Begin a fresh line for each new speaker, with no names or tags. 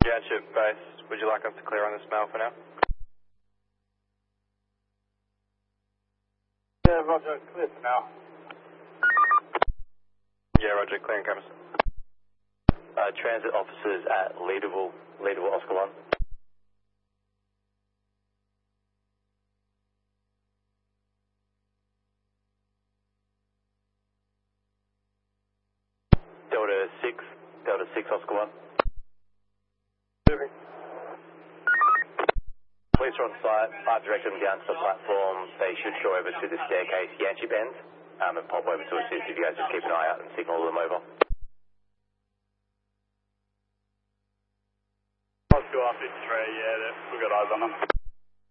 Township base, would you like us to clear on this mail for now?
Yeah, roger, clear for now.
Yeah, roger, clearing cameras.
Transit officers at Leaderville Oscar 1. Delta 6 Oscar 1.
Moving.
Police are on site. I've directed them down to the platform. They should show over to the staircase, Yanchi Bend, and pop over to assist if you guys just keep an eye out and signal them over.
Oscar 153, yeah, we've got eyes on them.